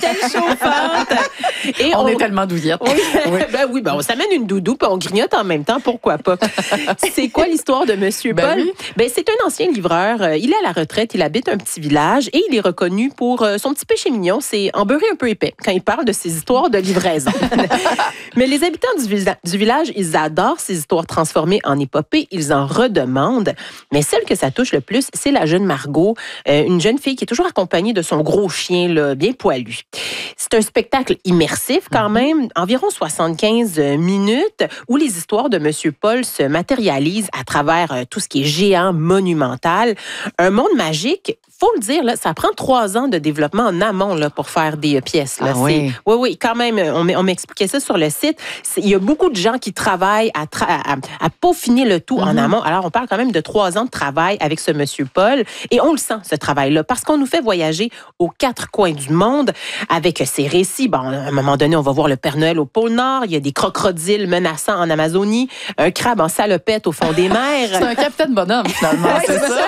chauffante. Et on est tellement douillettes. Oui, on s'amène une doudou puis on grignote en même temps, pourquoi pas. C'est quoi l'histoire de Monsieur Paul? Oui. C'est un ancien livreur. Il est à la retraite, il habite un petit village et il est reconnu pour son petit péché mignon, c'est embeurré un peu épais quand il parle de ses histoires de livraison. Mais les habitants du village, ils adorent ces histoires transformées en épopées, ils en redemandent. Mais celle que ça touche le plus, c'est la jeune Margot, une jeune fille qui est toujours accompagnée de son gros chien là, bien poilu. C'est un spectacle immersif quand même, environ 75 minutes, où les histoires de Monsieur Paul se matérialisent à travers tout ce qui est géant, monumental. Un monde magique, faut le dire, là, ça prend 3 ans de développement en amont là, pour faire des pièces. Là. Oui, quand même, on m'expliquait ça sur le site. Il y a beaucoup de gens qui travaillent à peaufiner le tout en amont. Alors, on parle quand même de 3 ans de travail avec ce Monsieur Paul. Et on le sent, ce travail-là, parce qu'on nous fait voyager aux 4 coins du monde avec ces récits. Bon, à un moment donné, on va voir le Père Noël au pôle Nord. Il y a des crocodiles menaçants en Amazonie, un crabe en salopette au fond des mers. C'est un capitaine bonhomme, finalement, c'est ça?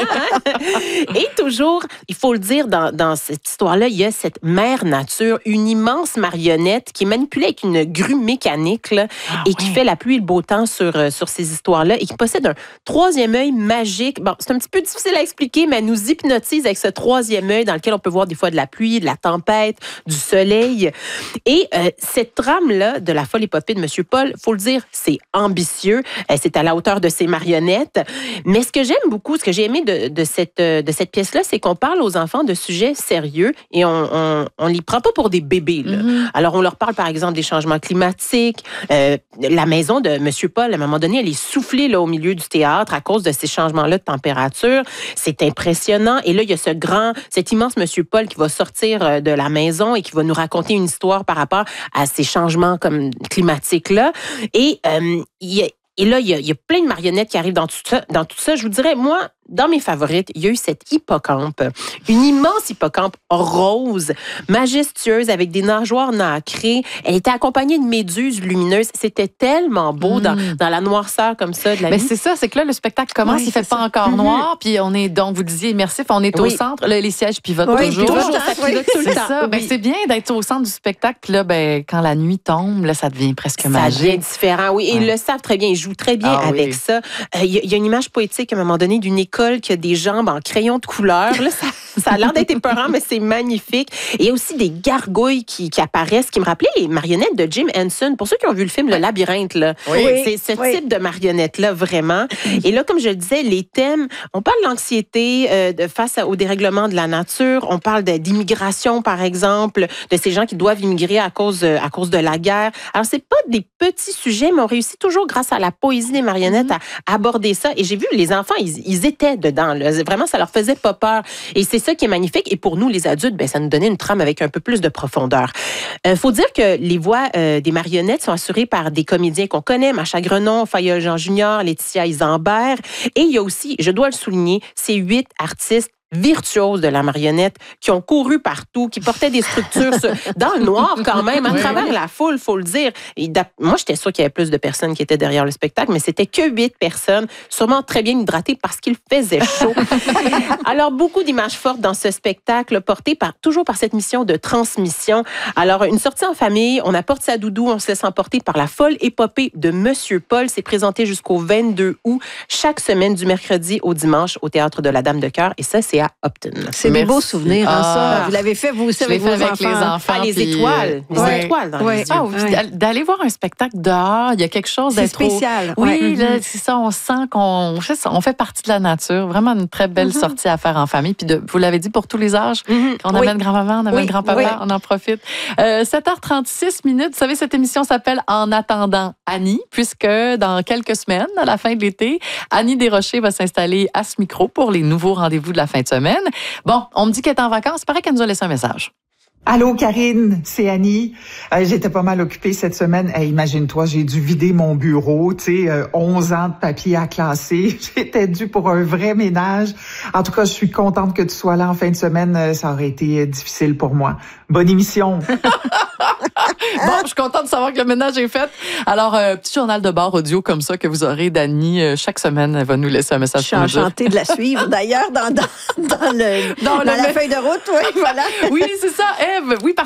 Et toujours, il faut le dire, dans cette histoire-là, il y a cette mère nature, une immense marionnette qui est manipulée avec une grue mécanique là, qui fait la pluie et le beau temps sur ces histoires-là et qui possède un 3e œil magique. Bon, c'est un petit peu difficile à expliquer, mais elle nous hypnotise avec ce 3e œil dans lequel on peut voir des fois de la pluie, de la tempête, du soleil. Et cette trame-là de la folle épopée de Monsieur Paul, faut le dire, c'est ambitieux. C'est à la hauteur de ses marionnettes. Mais ce que j'aime beaucoup, ce que j'ai aimé de cette pièce-là, c'est qu'on parle aux enfants de sujets sérieux et on les prend pas pour des bébés. Là. Alors, on leur parle, par exemple, des changements climatiques. La maison de Monsieur Paul, à un moment donné, elle est soufflée là, au milieu du théâtre à cause de ces changements-là de température. C'est impressionnant. Et là, il y a cet immense Monsieur Paul qui va sortir de la maison et qui va nous raconter une histoire par rapport à ces changements comme climatiques-là. Et là, il y a plein de marionnettes qui arrivent dans tout ça. Je vous dirais, moi, dans mes favorites, il y a eu cette hippocampe, une immense hippocampe rose, majestueuse, avec des nageoires nacrées. Elle était accompagnée de méduses lumineuses. C'était tellement beau dans la noirceur comme ça de la nuit. C'est ça, c'est que là, le spectacle commence, il fait pas encore noir, puis on est, donc vous disiez immersif, on est au centre, là, les sièges pivotent toujours. C'est ça. C'est bien d'être au centre du spectacle, puis là, quand la nuit tombe, là, ça devient presque magique. Ça devient différent, oui. Et ils le savent très bien, ils jouent très bien avec ça. Il y a une image poétique, à un moment donné, d'une école qui a des jambes en crayon de couleur. Là, ça a l'air d'être épeurant, mais c'est magnifique. Et il y a aussi des gargouilles qui apparaissent, qui me rappelaient les marionnettes de Jim Henson. Pour ceux qui ont vu le film Le Labyrinthe, là, c'est ce type de marionnette-là, vraiment. Et là, comme je le disais, les thèmes, on parle de l'anxiété face au dérèglement de la nature. On parle d'immigration, par exemple, de ces gens qui doivent immigrer à cause de la guerre. Alors, c'est pas des petits sujets, mais on réussit toujours, grâce à la poésie des marionnettes, à aborder ça. Et j'ai vu les enfants, ils étaient dedans. Là. Vraiment, ça leur faisait pas peur. Et c'est ça qui est magnifique. Et pour nous, les adultes, ça nous donnait une trame avec un peu plus de profondeur. Faut dire que les voix des marionnettes sont assurées par des comédiens qu'on connaît, Macha Grenon, Fayolle Jean Junior, Laetitia Isambert. Et il y a aussi, je dois le souligner, ces 8 artistes virtuoses de la marionnette qui ont couru partout, qui portaient des structures dans le noir quand même, à travers la foule, faut le dire. Et moi, j'étais sûre qu'il y avait plus de personnes qui étaient derrière le spectacle, mais c'était que 8 personnes, sûrement très bien hydratées parce qu'il faisait chaud. Alors, beaucoup d'images fortes dans ce spectacle, porté toujours par cette mission de transmission. Alors, une sortie en famille, on apporte sa doudou, on se laisse emporter par la folle épopée de Monsieur Paul. C'est présenté jusqu'au 22 août, chaque semaine du mercredi au dimanche au Théâtre de la Dame de Cœur. Et ça, c'est à Upton. C'est des beaux souvenirs, ça. Vous l'avez fait, vous aussi, avec vos enfants. Les enfants. Les étoiles. Les étoiles dans les yeux. D'aller voir un spectacle dehors, il y a quelque chose d'être spécial. Oui, là, c'est ça, on sent qu'on fait partie de la nature. Vraiment une très belle sortie à faire en famille. Puis vous l'avez dit, pour tous les âges. On amène grand-maman, on amène grand-papa, on en profite. 7h36 minutes. Vous savez, cette émission s'appelle En attendant Annie, puisque dans quelques semaines, à la fin de l'été, Annie Desrochers va s'installer à ce micro pour les nouveaux rendez-vous de la fin de semaine. Bon, on me dit qu'elle est en vacances. Il paraît qu'elle nous a laissé un message. Allô, Karine, c'est Annie. J'étais pas mal occupée cette semaine. Imagine-toi, j'ai dû vider mon bureau, 11 ans de papier à classer. J'étais due pour un vrai ménage. En tout cas, je suis contente que tu sois là en fin de semaine. Ça aurait été difficile pour moi. Bonne émission. Bon, je suis contente de savoir que le ménage est fait. Alors, petit journal de bord audio comme ça que vous aurez d'Annie chaque semaine. Elle va nous laisser un message. Je suis enchantée de la suivre, d'ailleurs, dans la feuille de route. Oui, voilà. Oui, c'est ça, Ève. Oui,